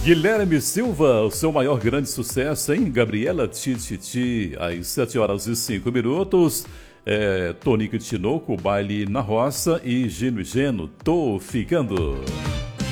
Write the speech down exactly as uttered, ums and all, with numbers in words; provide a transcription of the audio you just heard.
Guilherme Silva, o seu maior grande sucesso, hein? Gabriela Tititi, às sete horas e cinco minutos. É, Tonico e Tinoco, Baile na Roça e Gino e Geno, Tô Ficando.